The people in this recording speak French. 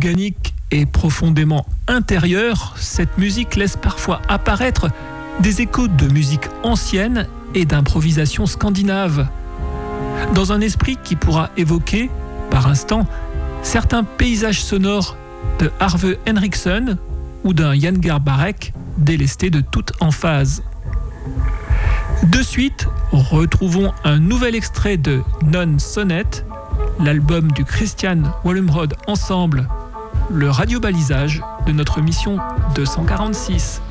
organique et profondément intérieure, cette musique laisse parfois apparaître des échos de musique ancienne et d'improvisation scandinave, dans un esprit qui pourra évoquer, par instant, certains paysages sonores de Arve Henriksen ou d'un Jan Garbarek délesté de toute emphase. De suite, retrouvons un nouvel extrait de Non Sonnet, l'album du Christian Wallumrod Ensemble, le radiobalisage de notre mission 246.